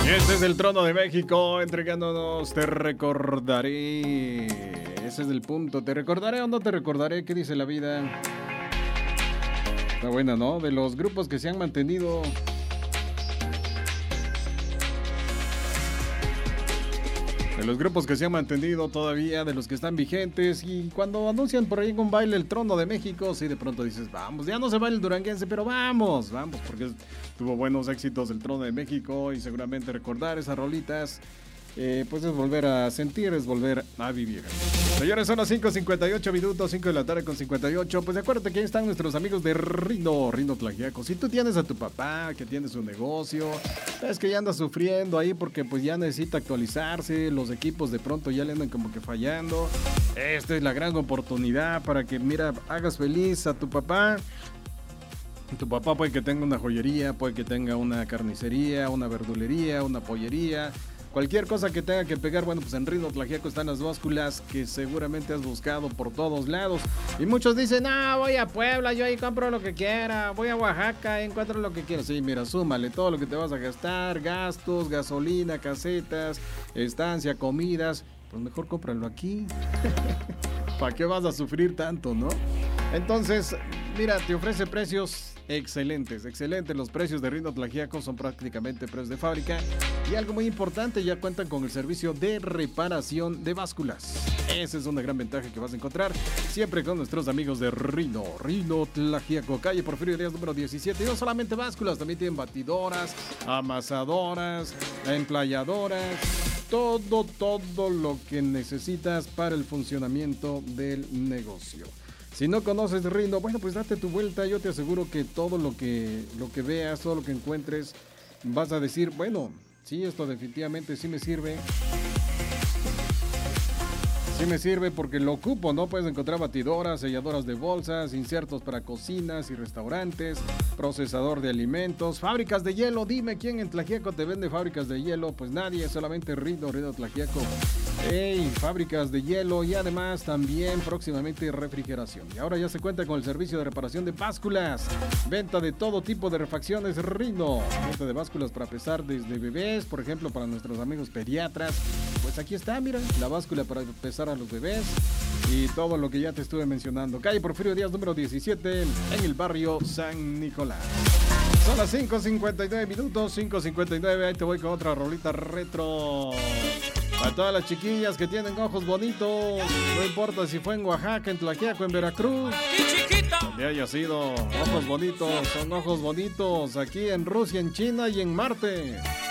Este es el Trono de México, entregándonos Te recordaré. Ese es el punto. ¿Te recordaré o no te recordaré? ¿Qué dice la vida? Está buena, ¿no? De los grupos que se han mantenido. De los grupos que se han mantenido todavía, de los que están vigentes. Y cuando anuncian por ahí en un baile el Trono de México, sí, de pronto dices, vamos, ya no se baila el duranguense, pero vamos, porque tuvo buenos éxitos el Trono de México y seguramente recordar esas rolitas, pues es volver a sentir, es volver a vivir. Señores, son las 5:58 minutos, 5 de la tarde con 58. Pues acuérdate que ahí están nuestros amigos de Rindo Tlaxiaco. Si tú tienes a tu papá que tiene su negocio, es que ya anda sufriendo ahí porque pues ya necesita actualizarse, los equipos de pronto ya le andan como que fallando. Esta es la gran oportunidad para que, mira, hagas feliz a tu papá. Tu papá puede que tenga una joyería, puede que tenga una carnicería, una verdulería, una pollería. Cualquier cosa que tenga que pegar, bueno, pues en Rindo Tlaxiaco están las básculas que seguramente has buscado por todos lados. Y muchos dicen, voy a Puebla, yo ahí compro lo que quiera. Voy a Oaxaca, encuentro lo que quiera. Sí, mira, súmale todo lo que te vas a gastar, gastos, gasolina, casetas, estancia, comidas. Pues mejor cómpralo aquí. ¿Para qué vas a sufrir tanto, no? Entonces, mira, te ofrece precios excelentes. Los precios de Rindo Tlaxiaco son prácticamente precios de fábrica. Y algo muy importante, ya cuentan con el servicio de reparación de básculas. Esa es una gran ventaja que vas a encontrar siempre con nuestros amigos de Rindo Tlaxiaco, calle Porfirio Díaz número 17. Y no solamente básculas, también tienen batidoras, amasadoras, emplayadoras. Todo lo que necesitas para el funcionamiento del negocio. Si no conoces Rindo, bueno, pues date tu vuelta. Yo te aseguro que todo lo que veas, todo lo que encuentres, vas a decir, bueno, sí, esto definitivamente sí me sirve. Sí me sirve porque lo ocupo, ¿no? Puedes encontrar batidoras, selladoras de bolsas, insertos para cocinas y restaurantes, procesador de alimentos, fábricas de hielo. Dime, ¿quién en Tlaxiaco te vende fábricas de hielo? Pues nadie, solamente Rindo Tlaxiaco. Fábricas de hielo y además también próximamente refrigeración. Y ahora ya se cuenta con el servicio de reparación de básculas. Venta de todo tipo de refacciones Rindo. Venta de básculas para pesar desde bebés, por ejemplo, para nuestros amigos pediatras. Pues aquí está, mira, la báscula para pesar a los bebés y todo lo que ya te estuve mencionando. Calle Porfirio Díaz número 17 en el barrio San Nicolás. Son las 5:59 minutos, 5:59. Ahí te voy con otra rolita retro. Para todas las chiquillas que tienen ojos bonitos, no importa si fue en Oaxaca, en Tlaxiaco, en Veracruz, donde haya sido, ojos bonitos, son ojos bonitos aquí en Rusia, en China y en Marte.